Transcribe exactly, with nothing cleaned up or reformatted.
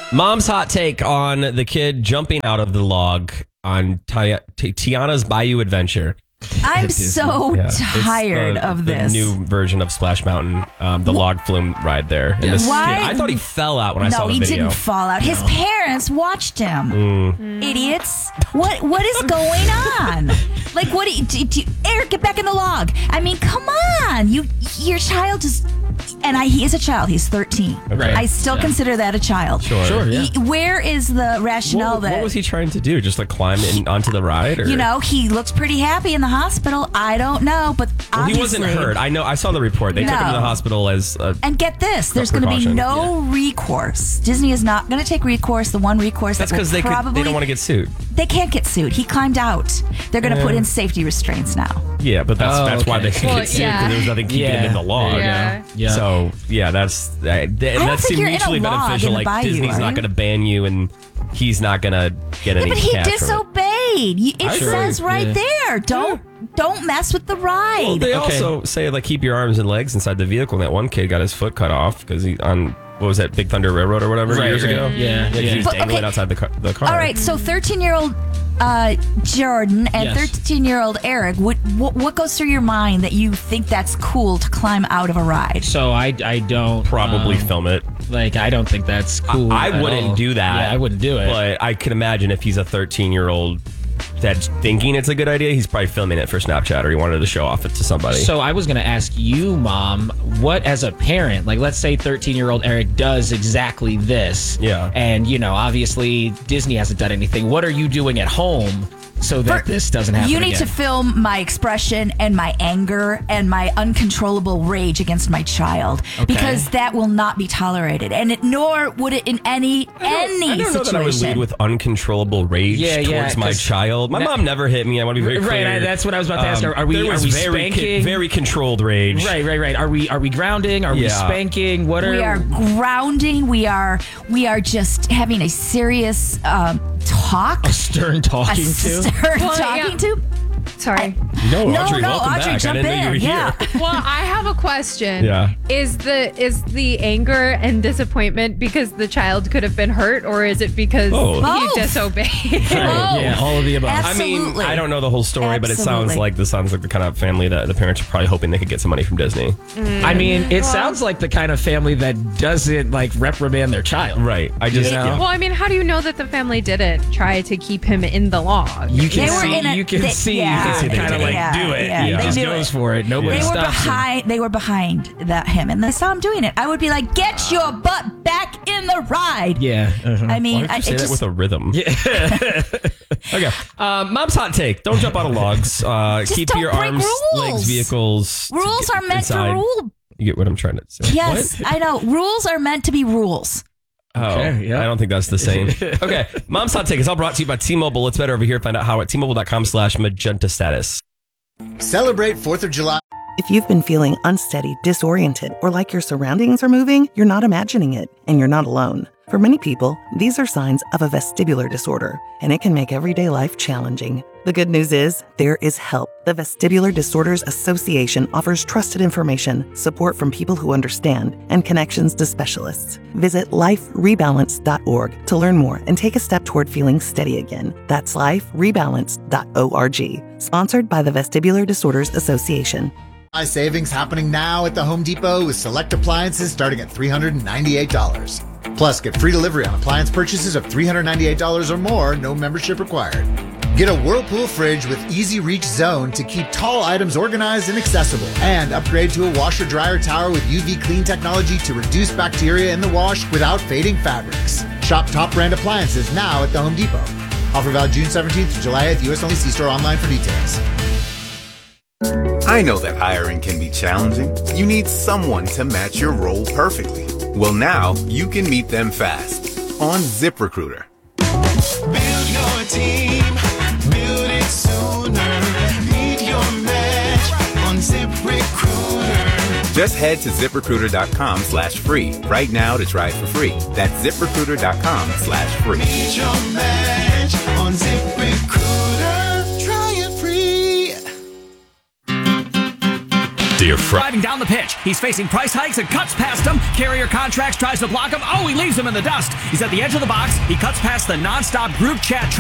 Mom's hot take on the kid jumping out of the log on Ti- Ti- Tiana's Bayou Adventure. I'm so yeah, tired the, of the this. new version of Splash Mountain, um, the log flume ride there. And this Why? kid, I thought he fell out when I no, saw the video. No, he didn't fall out. His no. parents watched him. Mm. Idiots. What What is going on? Like, what do you, do, do, Eric, get back in the log. I mean, come on. You, Your child is... And I, he is a child. He's thirteen. Okay. I still yeah. consider that a child. Sure. Sure yeah. He, where is the rationale what, that... What was he trying to do? Just like climb in, onto the ride? Or? You know, he looks pretty happy in the hospital. I don't know, but well, obviously... he wasn't hurt. I know. I saw the report. They no. took him to the hospital as a And get this. There's going to be no yeah. recourse. Disney is not going to take recourse. The one recourse That's because they, probably... they don't want to get sued. They can't get sued. He climbed out. They're going to yeah. put in safety restraints now. Yeah, but that's oh, that's okay. why they can well, get sued yeah. because there was nothing keeping yeah. him in the log. Yeah. yeah. So, yeah, that's that, that, don't that think seemed you're in a mutually log beneficial. in the Like, bayou, Disney's are not you? going to ban you and he's not going to get Yeah, any but he cash from it. disobeyed. You- It I says agree. right Yeah. there, don't don't mess with the ride. Well, they Okay. also say, like, keep your arms and legs inside the vehicle. And that one kid got his foot cut off because he on... What was that, Big Thunder Railroad or whatever, right, years right. ago? Yeah, yeah. yeah. He was But, dangling okay. outside the car, the car. All right, so thirteen-year-old uh, Jordan and Yes. thirteen-year-old Eric, what, what what goes through your mind that you think that's cool to climb out of a ride? So I, I don't... Probably um, film it. Like, I don't think that's cool I, I at wouldn't all. do that. Yeah, I wouldn't do it. But I can imagine if he's a thirteen-year-old that's thinking it's a good idea, he's probably filming it for Snapchat or he wanted to show off it to somebody. So I was going to ask you, Mom, what as a parent, like let's say thirteen-year-old Eric does exactly this. Yeah. And, you know, obviously Disney hasn't done anything. What are you doing at home so that For- this doesn't happen You need again? to film my expression and my anger and my uncontrollable rage against my child Okay. because that will not be tolerated, and it, nor would it in any any I don't know situation. that I would lead with uncontrollable rage Yeah, towards yeah, my 'cause child. My that- mom never hit me. I want to be very Right, clear. I- that's what I was about to ask. Are- are we- there was are we very, spanking? very controlled rage. Right, right, right. Are we are we grounding? Are we Yeah. spanking? What are we are grounding. We are we are just having a serious um, talk. a stern A talking to? stern Well, talking yeah. to. Sorry. No, No, Audrey, no, welcome Audrey, back. I jump didn't know you were in. here. Yeah. Well, I have a question. Yeah. Is the is the anger and disappointment because the child could have been hurt, or is it because Both. Both. he disobeyed? Right, Oh. yeah, all of the above. I mean, Absolutely. I don't know the whole story, but it sounds Absolutely. like this sounds like the kind of family that the parents are probably hoping they could get some money from Disney. I mean, it sounds like the kind of family that doesn't like reprimand their child. Right. I just, You know? yeah. Well, I mean, how do you know that the family didn't try to keep him in the log? You can They were see, in a- you can they- see, yeah. you can see, They kind of did like it. Yeah, do it. yeah, He they just knew goes it. for it. Nobody They were stops him. behind. They were behind that him, and they saw him doing it. I would be like, "Get your butt back in the ride." Yeah. uh-huh. I mean, Why don't I you say it that just, with a rhythm? Okay. Um, Mom's hot take. Don't jump out of logs. Uh, Just keep don't your break arms, rules. legs, vehicles. to rules get are meant inside. to rule. You get what I'm trying to say? Yes, What? I know. Rules are meant to be rules. Oh, Okay, yeah. I don't think that's the same. Okay. Mom's hot take is all brought to you by T-Mobile. Let's better over here. Find out how at T-Mobile.com slash magenta status. Celebrate fourth of July. If you've been feeling unsteady, disoriented, or like your surroundings are moving, you're not imagining it, and you're not alone. For many people, these are signs of a vestibular disorder, and it can make everyday life challenging. The good news is, there is help. The Vestibular Disorders Association offers trusted information, support from people who understand, and connections to specialists. Visit life rebalance dot org to learn more and take a step toward feeling steady again. That's life rebalance dot org. Sponsored by the Vestibular Disorders Association. High savings happening now at the Home Depot with select appliances starting at three hundred ninety-eight dollars. Plus, get free delivery on appliance purchases of three hundred ninety-eight dollars or more, no membership required. Get a Whirlpool fridge with Easy Reach Zone to keep tall items organized and accessible. And upgrade to a washer-dryer tower with U V clean technology to reduce bacteria in the wash without fading fabrics. Shop top brand appliances now at the Home Depot. Offer valid June seventeenth to July eighth, U S only. See store online for details. I know that hiring can be challenging. You need someone to match your role perfectly. Well, now you can meet them fast on ZipRecruiter. Build your team, build it sooner. Meet your match on ZipRecruiter. Just head to ZipRecruiter.com slash free right now to try it for free. That's ZipRecruiter.com slash free. Meet your match on ZipRecruiter. Try it free. your front. Driving down the pitch. He's facing price hikes and cuts past him. Carrier Contracts tries to block him. Oh, he leaves him in the dust. He's at the edge of the box. He cuts past the nonstop group chat.